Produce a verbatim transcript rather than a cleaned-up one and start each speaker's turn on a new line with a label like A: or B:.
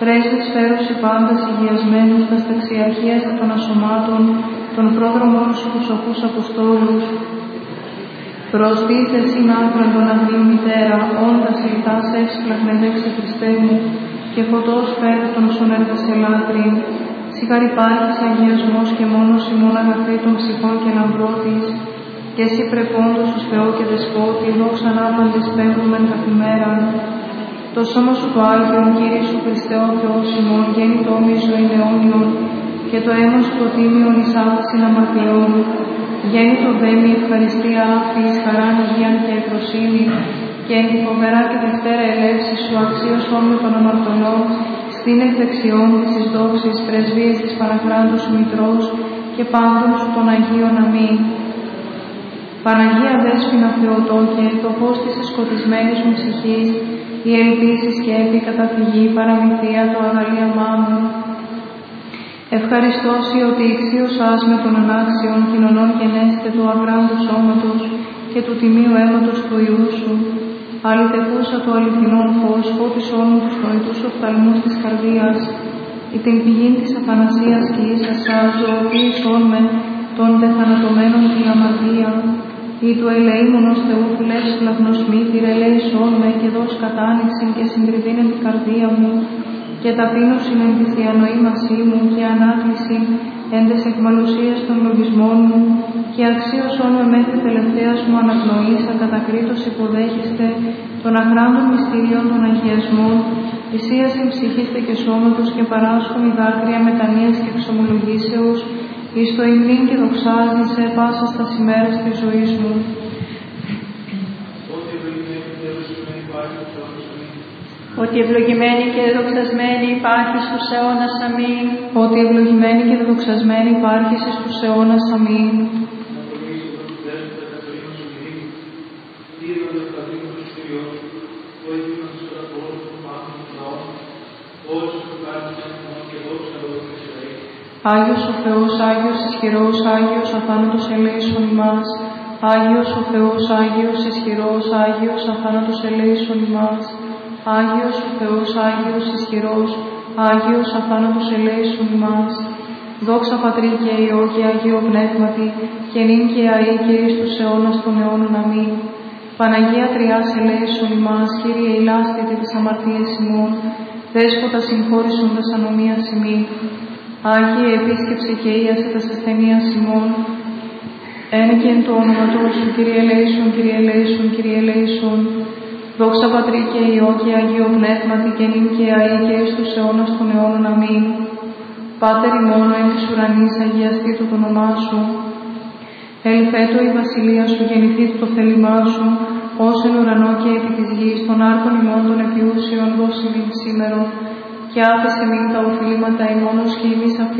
A: πρέσβης φέρουσι πάντας υγειασμένους τας ταξιαρχίας των ασωμάτων, των πρόδρομων σου τους οφούς Αποστόλους, προστίθε συν άφραντον αγνίου μητέρα, όντας ελτάς εύσπλαχνε δέξε Χριστέ μου, και φωτός φέρε τον σον έργασε λάτρην, σιγάρ υπάρχεις αγιασμός και μόνος ημών αγαθή των ψυχών και λαμπρότης, και εσύ πρεπόντος ους Θεό και Δεσπότη, δόξαν άπαντες πέμπτουμεν καθημέραν. Το σώμα σου το Άγιον, Κύριε σου Χριστέ ο Θεός ημών, γέννητο μη ζωήν αιώνιον, και το αίμα σου το τίμιον εις άφησιν αμαρτιών. Γέννητο δε μη ευχαριστία άφη εις χαράν υγείαν και ευφροσύνη, και εν τη φοβερά και δευτέρα ελεύση σου αξίωσον με των αμαρτωλών, στην εκ δεξιών της εις δόξης πρεσβείας της Παναχράντου σου Μητρός, και πάντων σου των Αγίων αμήν. Παναγία Δέσποινα Θεοτόκε, το φως της εσκοτισμένης μου ψυχής, η ελπίση σκέπη καταφυγή παραμυθία το αγαλίαμά μου. Ευχαριστώσι ότι ηξίωσάς με των ανάξιων κοινωνών γενέστε του αγράντου σώματος και του τιμίου αίματος του Υιού σου. Αληθεκούσα το αληθινόν φως, φώτις όλων τους νοητούς οφθαλμούς της καρδίας, ή την πηγή της αθανασίας και ίσασα ζωοποίησόν με των τεθανατωμένων την αμαρτία, ή του ελεήμονος Θεού φυλές πλαγνοσμήθηρ ελέησόν με και δώσ' κατάνοιξην και συντριβήνεν την καρδία μου, και ταπείνωσιν εν τη θειανοήμασή μου και ανάκλησιν εν τες εκμαλουσίας των λογισμών μου, και αξίωσόν με μέχρι τελευταίας μου αναπνοής ακατακρίτως υποδέχεστε των αγράντων μυστηρίων των αγιασμών, θυσίασιν ψυχήστε και σώματος και παράσχον η δάκρυα μετανοίας και εξομολογήσεως, εις το υμνήν και δοξάζειν σε πάσα στα ημέρας της ζωής μου.
B: Ότι ευλογημένη και δοξασμένη υπάρχεις στους αιώνας αμήν.
A: Ότι ευλογημένη και δοξασμένη υπάρχεις στους αιώνας αμήν. Άγιος ο Θεός, Άγιος ισχυρός, Άγιος αθάνατος ελέησον ημάς. Άγιος ο Θεός, Άγιος ισχυρός, Άγιος αθάνατος ελέησον ημάς. Άγιος ο Θεός, Άγιος ισχυρός, Άγιος αθάνατος ελέησον ημάς. Δόξα Πατρί και Υιό και Αγίο Πνεύματι, και νυν και αεί και εις τους αιώνας των αιώνων αμήν. Παναγία Τριάς ελέησον ημάς, Κύριε ηλάστητη της αμαρτίας ημών, Δέσποτα συγχώρησον τας ανομίας ημίν. Άγιε επίσκεψε και ίασε τας ασθενείας ημών, εν και εν το όνοματό σου, Κύριε ελέησον, Κύριε ελέησον, Κύριε ελέησον. Δόξα Πατρί και Υιό και Αγίο Πνεύματι, και νυν και αεί και εις τους αιώνας των αιώνων αμήν. Πάτερ ημών εν της ουρανής, αγιαστήτω το όνομά σου. Ελθέτω η βασιλεία σου, γεννηθήτω το θέλημά σου, ως εν ουρανό και επί της γης, των άρκων ημών των επιούσιων δώσει μην σήμερον, και άφησε μην τα οφείλματα ημών ως και εμείς